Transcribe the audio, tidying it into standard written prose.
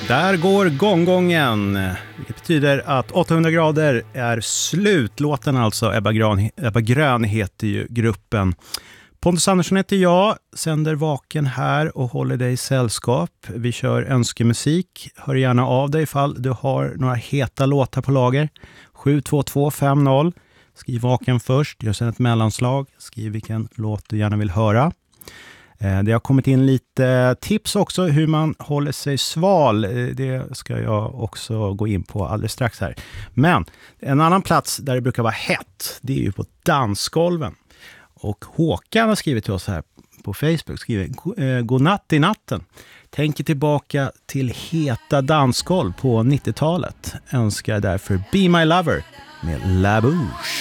Där går gonggongen, vilket betyder att 800 grader är slut. Låten alltså, Ebba Grön heter ju gruppen. Pontus Andersson heter jag, sänder vaken här och håller dig i sällskap. Vi kör önskemusik. Hör gärna av dig ifall du har några heta låtar på lager. 72250. Skriv vaken först, gör sedan ett mellanslag. Skriv vilken låt du gärna vill höra. Det har kommit in lite tips också hur man håller sig sval. Det ska jag också gå in på alldeles strax här. Men en annan plats där det brukar vara hett, det är ju på dansgolven. Och Håkan har skrivit till oss här på Facebook, skriver godnatt i natten. Tänker tillbaka till heta dansgolv på 90-talet. Önskar därför Be My Lover med La Bouche.